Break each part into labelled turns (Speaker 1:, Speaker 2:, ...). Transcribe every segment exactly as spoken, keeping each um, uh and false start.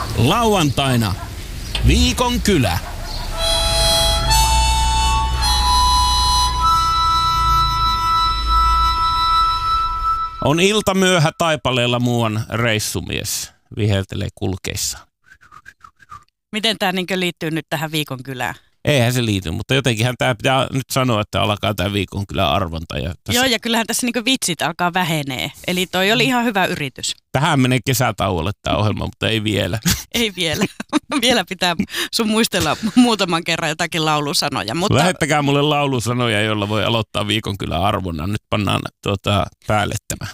Speaker 1: Lauantaina Viikon kylä. On ilta myöhä Taipaleella muuan reissumies. Viheltelee kulkeissa.
Speaker 2: Miten tämä niin liittyy nyt tähän Viikon kylään?
Speaker 1: Eihän se liity, mutta jotenkinhän tämä pitää nyt sanoa, että alkaa tämä Viikon kylän arvonta. Ja tässä...
Speaker 2: Joo, ja kyllähän tässä niin vitsit alkaa vähenee. Eli toi oli ihan hyvä yritys.
Speaker 1: Tähän menee kesätauolle tämä ohjelma, mutta ei vielä.
Speaker 2: Ei vielä. Vielä pitää sun muistella muutaman kerran jotakin laulusanoja. Mutta...
Speaker 1: Lähettäkää mulle laulusanoja, joilla voi aloittaa Viikon kylän arvonnan. Nyt pannaan tuota, päälle tämä.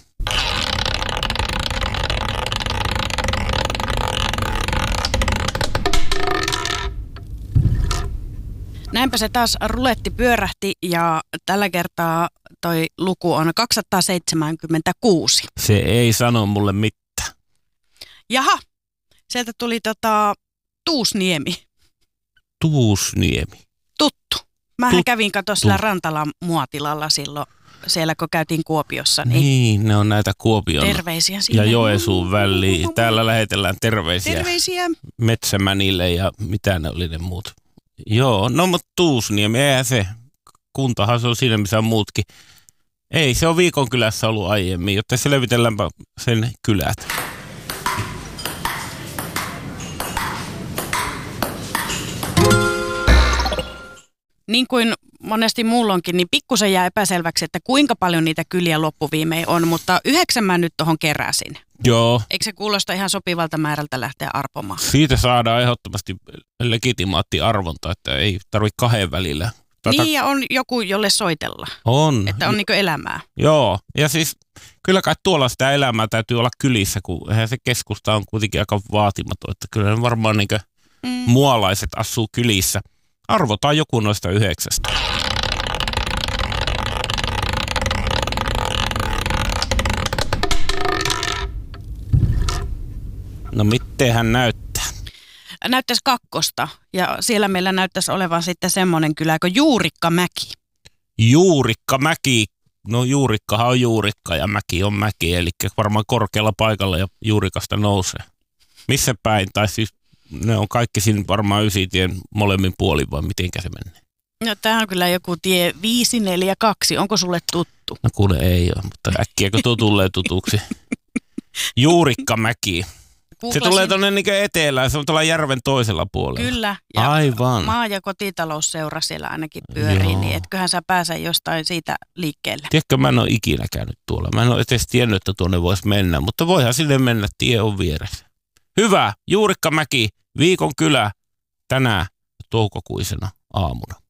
Speaker 2: Näinpä se taas ruletti pyörähti ja tällä kertaa toi luku on kaksisataaseitsemänkymmentäkuusi.
Speaker 1: Se ei sano mulle mitään.
Speaker 2: Jaha, sieltä tuli tota Tuusniemi.
Speaker 1: Tuusniemi.
Speaker 2: Tuttu. Mähän
Speaker 1: Tut-
Speaker 2: kävin kato sillä Rantalan muotilalla silloin, siellä kun käytiin Kuopiossa. Niin,
Speaker 1: niin, ne on näitä Kuopion
Speaker 2: terveisiä sinne.
Speaker 1: ja Joensuun väliin. Täällä lähetellään terveisiä,
Speaker 2: terveisiä.
Speaker 1: Metsämänille ja mitä ne oli ne muut. Joo, no mutta Tuusniemi, eihän se, kuntahan se on siinä missä on muutkin. Ei, se on Viikon kylässä ollut aiemmin, jotta selvitelläänpä sen kylät.
Speaker 2: Niin kuin monesti muulloinkin, niin pikkusen jää epäselväksi, että kuinka paljon niitä kyliä loppuviimein on, mutta yhdeksän mä nyt tuohon keräsin.
Speaker 1: Joo.
Speaker 2: Eikö se kuulosta ihan sopivalta määrältä lähteä arpomaan?
Speaker 1: Siitä saadaan ehdottomasti legitimaatti arvonta, että ei tarvitse kahden välillä. Tätä...
Speaker 2: Niin, ja on joku, jolle soitella.
Speaker 1: On.
Speaker 2: Että on niin kuin elämää.
Speaker 1: Joo, ja siis kyllä kai tuolla sitä elämää täytyy olla kylissä, kun eihän se keskusta on kuitenkin aika vaatimaton, että kyllä ne varmaan niin kuin mm. mualaiset asuu kylissä. Arvotaan joku noista yhdeksästä. No miten hän näyttää?
Speaker 2: Näyttäisi kakkosta ja siellä meillä näyttäisi olevan sitten semmoinen kylä kuin Juurikkamäki.
Speaker 1: Juurikkamäki. No juurikkahan on juurikka ja mäki on mäki, eli varmaan korkealla paikalla ja juurikasta nousee. Missä päin? Tai siis ne on kaikki siinä varmaan Ysitien molemmin puolin, vai mitenkä se menee?
Speaker 2: No tämä on kyllä joku tie viisi neljä kaksi. Onko sulle tuttu?
Speaker 1: No kuule ei ole, mutta äkkiäkö tuo tulee tutuksi? Juurikkamäki.
Speaker 2: Googlasin.
Speaker 1: Se tulee tuonne niin etelään, se on tuolla järven toisella puolella.
Speaker 2: Kyllä. Ja
Speaker 1: aivan.
Speaker 2: Maa- ja kotitalousseura siellä ainakin pyörii,
Speaker 1: Joo.
Speaker 2: niin etköhän sä pääse jostain siitä liikkeelle.
Speaker 1: Tiedätkö, mä en ole ikinä käynyt tuolla. Mä en ole edes tiennyt, että tuonne voisi mennä, mutta voihan sinne mennä, tie on vieressä. Hyvä, Juurikkamäki, Viikon kylä, tänään toukokuisena aamuna.